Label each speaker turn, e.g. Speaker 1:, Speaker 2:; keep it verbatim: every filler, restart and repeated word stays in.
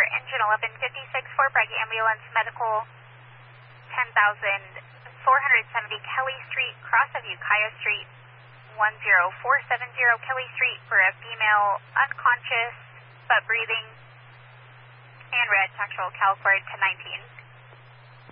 Speaker 1: engine eleven fifty-six for Breck Ambulance Medical ten thousand four hundred seventy Kelly Street, cross of Ukiah Street, one zero four seven zero Kelly Street for a female unconscious but breathing and red tactual cal cord to nineteen.